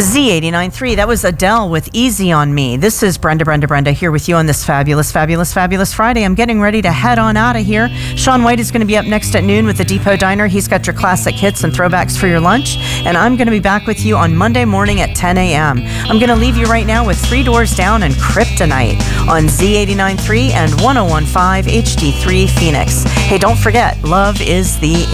Z89.3, that was Adele with Easy on Me. This is Brenda here with you on this fabulous Friday. I'm getting ready to head on out of here. Sean White is going to be up next at noon with the Depot Diner. He's got your classic hits and throwbacks for your lunch. And I'm going to be back with you on Monday morning at 10 a.m. I'm going to leave you right now with Three Doors Down and Kryptonite on Z89.3 and 101.5 HD3 Phoenix. Hey, don't forget, love is the